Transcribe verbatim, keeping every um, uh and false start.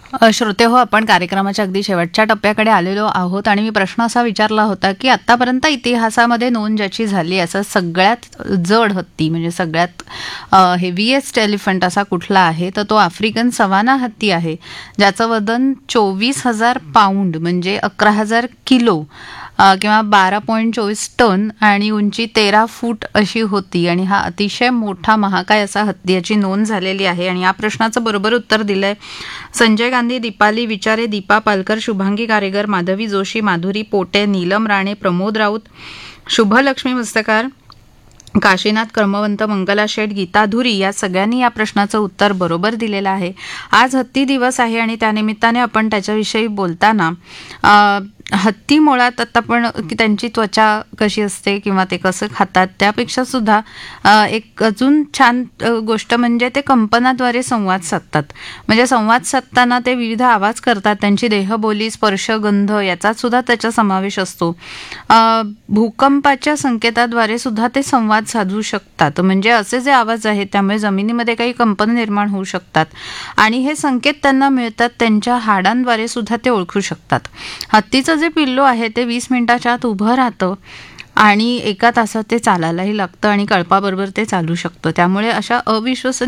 अ, श्रोते हो, आपण कार्यक्रमाच्या अगदी शेवटच्या टप्प्याकडे आलेलो आहोत आणि मी प्रश्न असा विचारला होता की आतापर्यंत इतिहासामध्ये नोंद ज्याची झाली असं सगळ्यात जड हत्ती म्हणजे सगळ्यात हेवीएस्ट एलिफंट असा कुठला आहे, तर तो आफ्रिकन सवाना हत्ती आहे, ज्याचं वजन चोवीस हजार पाऊंड म्हणजे अकरा हजार किलो किंवा बारा पॉईंट चोवीस टन आणि उंची तेरा फूट अशी होती. आणि हा अतिशय मोठा महाकाय असा हत्ती याची नोंद झालेली आहे. आणि या प्रश्नाचं बरोबर उत्तर दिलंय संजय गांधी, दीपाली विचारे, दीपा पालकर, शुभांगी कारेगर, माधवी जोशी, माधुरी पोटे, नीलम राणे, प्रमोद राऊत, शुभलक्ष्मी मस्तकार, काशीनाथ कर्मवंत, मंगला शेठ, गीता धुरी या सगळ्यांनी या प्रश्नाचं उत्तर बरोबर दिलेलं आहे. आज हत्ती दिवस आहे आणि त्यानिमित्ताने आपण त्याच्याविषयी बोलताना हत्ती मुळात आता पण की त्यांची त्वचा कशी असते किंवा ते कसं खातात त्यापेक्षा सुद्धा एक अजून छान गोष्ट म्हणजे ते कंपनाद्वारे संवाद साधतात. म्हणजे संवाद साधताना ते विविध आवाज करतात, त्यांची देहबोली, स्पर्श, गंध याचाच सुद्धा त्याचा समावेश असतो. भूकंपाच्या संकेताद्वारे सुद्धा ते संवाद साधू शकतात. म्हणजे असे जे आवाज आहेत त्यामुळे जमिनीमध्ये काही कंपन निर्माण होऊ शकतात आणि हे संकेत त्यांना मिळतात त्यांच्या हाडांद्वारे सुद्धा ते ओळखू शकतात. हत्तीचं जे पिल्लू आहे ते वीस मिनिटाच्या आत उभं राहतं आणि एका तासात ते चालायलाही लागतं आणि कळपाबरोबर ते चालू शकतं. त्यामुळे अशा अविश्वसनीय